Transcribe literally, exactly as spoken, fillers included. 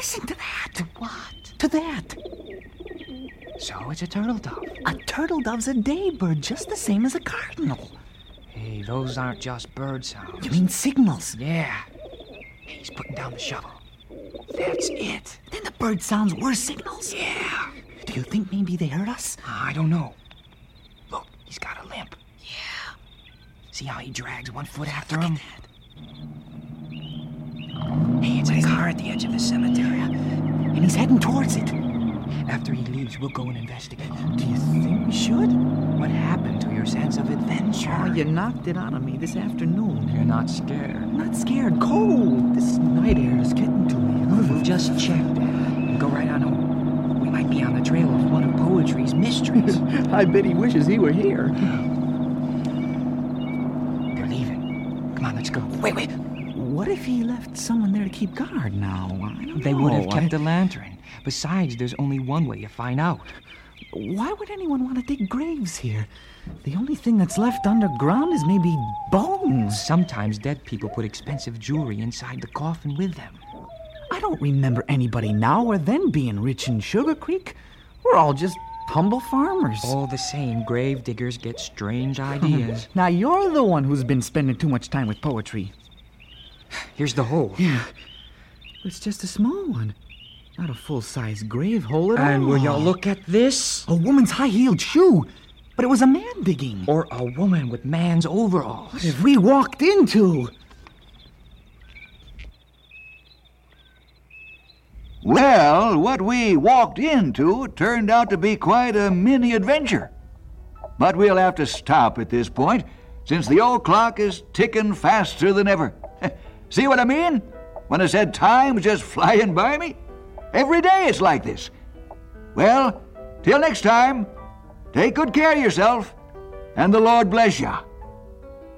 Listen to that. To what? To that. So it's a turtle dove. A turtle dove's a day bird, just the same as a cardinal. Hey, those aren't just bird sounds. You mean signals? Yeah. He's putting down the shovel. That's it. Then the bird sounds were signals. Yeah. Do you think maybe they heard us? I don't know. Look, he's got a limp. Yeah. See how he drags one foot after Look him? at Hey, it's a car at the edge of the cemetery. And he's heading towards it. After he leaves, we'll go and investigate. Do you think we should? What happened to your sense of adventure? Oh, you knocked it out of me this afternoon. You're not scared. Not scared. Cold. This night air is getting to me. We'll just check and go right on home. We might be on the trail of one of poetry's mysteries. I bet he wishes he were here. They're leaving. Come on, let's go. Wait, wait. What if he left someone there to keep guard now? I don't They know. would have kept I... the lantern. Besides, there's only one way to find out. Why would anyone want to dig graves here? The only thing that's left underground is maybe bones. Sometimes dead people put expensive jewelry inside the coffin with them. I don't remember anybody now or then being rich in Sugar Creek. We're all just humble farmers. All the same, grave diggers get strange ideas. Now you're the one who's been spending too much time with poetry. Here's the hole. Yeah. It's just a small one. Not a full-size grave hole at all. And will y'all look at this? A woman's high-heeled shoe. But it was a man digging. Or a woman with man's overalls. What have we walked into? Well, what we walked into turned out to be quite a mini-adventure. But we'll have to stop at this point, since the old clock is ticking faster than ever. See what I mean? When I said time's just flying by me? Every day it's like this. Well, till next time, take good care of yourself, and the Lord bless ya.